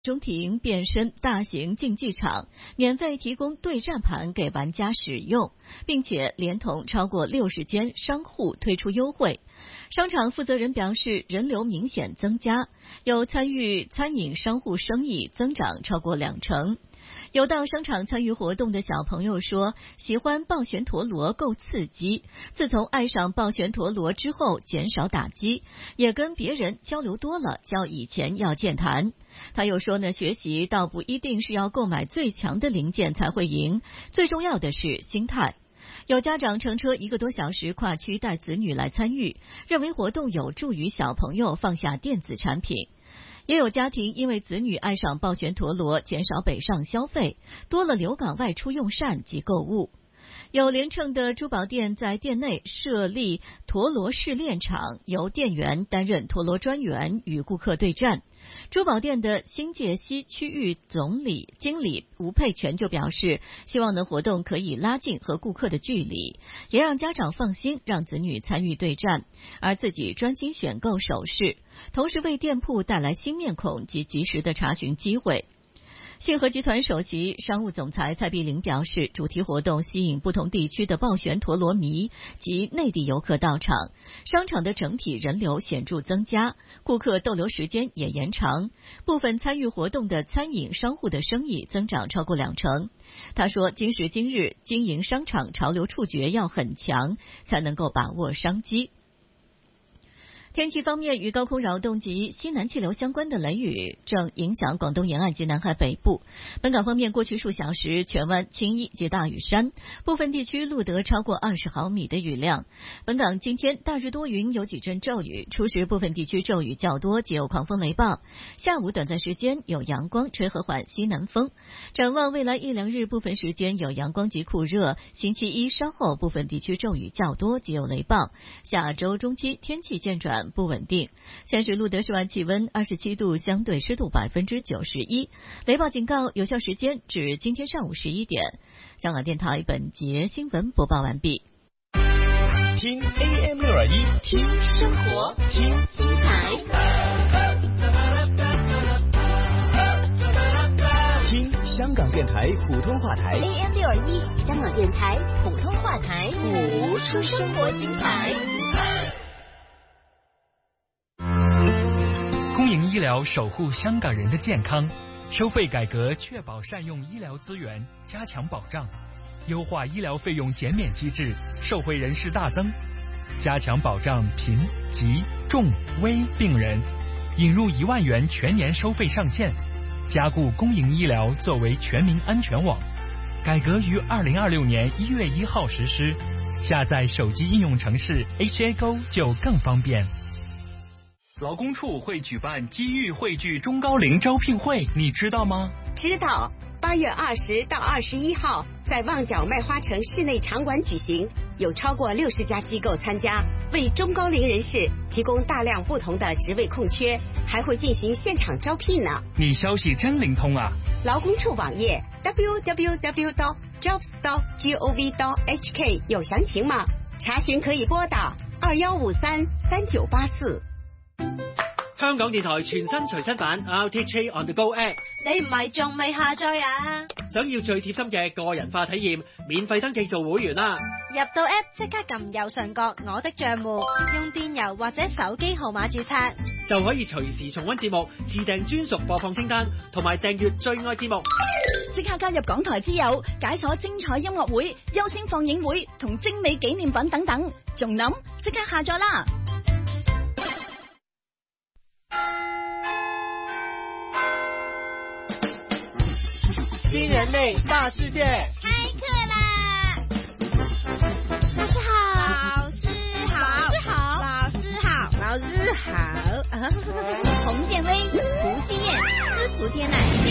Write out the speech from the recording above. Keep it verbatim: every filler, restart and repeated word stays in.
中庭变身大型竞技场，免费提供对战盘给玩家使用，并且连同超过六十间商户推出优惠。商场负责人表示，人流明显增加，有参与餐饮商户生意增长超过两成。有到商场参与活动的小朋友说，喜欢抱旋陀螺够刺激，自从爱上抱旋陀螺之后减少打击，也跟别人交流多了，较以前要健谈。他又说呢，学习倒不一定是要购买最强的零件才会赢，最重要的是心态。有家长乘车一个多小时跨区带子女来参与，认为活动有助于小朋友放下电子产品。也有家庭因为子女爱上抱旋陀螺，减少北上消费，多了留港外出用膳及购物。有连胜的珠宝店在店内设立陀螺试炼场，由店员担任陀螺专员与顾客对战。珠宝店的新界西区域总理经理吴佩全就表示，希望的活动可以拉近和顾客的距离，也让家长放心让子女参与对战，而自己专心选购首饰，同时为店铺带来新面孔及及时的查询机会。信和集团首席商务总裁蔡碧玲表示，主题活动吸引不同地区的抱旋陀螺迷及内地游客到场，商场的整体人流显著增加，顾客逗留时间也延长，部分参与活动的餐饮商户的生意增长超过两成。他说，今时今日经营商场潮流触觉要很强，才能够把握商机。天气方面，与高空扰动及西南气流相关的雷雨正影响广东沿岸及南海北部。本港方面，过去数小时，荃湾、青衣及大屿山部分地区录得超过二十毫米的雨量。本港今天大致多云，有几阵骤雨，初时部分地区骤雨较多，且有狂风雷暴。下午短暂时间有阳光，吹和缓西南风。展望未来一两日，部分时间有阳光及酷热。星期一稍后部分地区骤雨较多，且有雷暴。下周中期天气渐转不稳定。现时录得室外气温二十七度，相对湿度百分之九十一。雷暴警告有效时间至今天上午十一点。香港电台本节新闻播报完毕。 听 A M 六二一， 听生活，听精彩， 听香港电台普通话台 A M 六二一，香港电台普通话台， 谱出生活精彩。 公营医疗守护香港人的健康，收费改革确保善用医疗资源，加强保障，优化医疗费用减免机制，受惠人士大增，加强保障贫、疾、重、危病人，引入一万元全年收费上限，加固公营医疗作为全民安全网。改革于二零二六年一月一号实施，下载手机应用程式 H A Go 就更方便。劳工处会举办机遇汇聚中高龄招聘会，你知道吗？ 知道，八月二十到二十一号在旺角麦花城室内场馆举行，有超过六十家机构参加，为中高龄人士提供大量不同的职位空缺，还会进行现场招聘呢。 你消息真灵通啊！ 劳工处网页 double-u double-u double-u 点 jobs 点 gov 点 h k 有详情吗？查询可以拨打二一五三三九八四。 香港電台全新隨身版 R T H A On The Go App， 你唔係仲未下載啊？ 想要最貼心嘅個人化體驗，免費登記做會員啦！ 入到 App 即刻撳右上角我的帳戶，用電郵或者手機號碼註冊， 就可以隨時重溫節目，自訂專屬播放清單，同埋訂閱最愛節目。 即刻加入港台之友，解鎖精彩音樂會、優先放映會同精美紀念品等等，仲諗即刻下載啦！ 新人类大世界开课啦！老师好，老师好，老师好， 老师好，洪建威、胡思燕、司徒天籁。